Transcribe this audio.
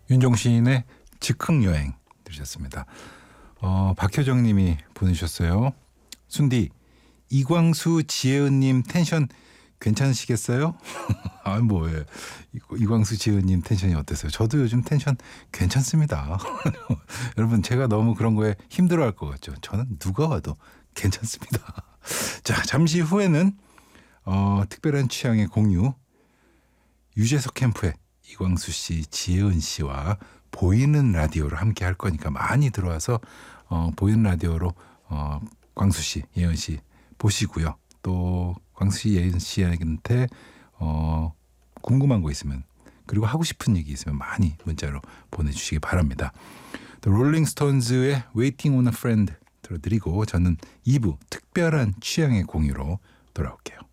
윤종신의 즉흥여행 들으셨습니다. 박효정 님이 보내주셨어요. 순디, 이광수 지혜은님 텐션 괜찮으시겠어요? 뭐예요. 이광수 지혜은님 텐션이 어땠어요? 저도 요즘 텐션 괜찮습니다. 여러분, 제가 너무 그런 거에 힘들어할 것 같죠? 저는 누가 와도 괜찮습니다. 자, 잠시 후에는 특별한 취향의 공유, 유재석 캠프에 이광수 씨, 지혜은 씨와 보이는 라디오로 함께 할 거니까 많이 들어와서 보이는 라디오로 광수 씨, 예은 씨 보시고요. 또 광수 씨, 예은 씨한테 궁금한 거 있으면, 그리고 하고 싶은 얘기 있으면 많이 문자로 보내주시기 바랍니다. 또 롤링스톤즈의 Waiting on a Friend 들어드리고 저는 2부 특별한 취향의 공유로 돌아올게요.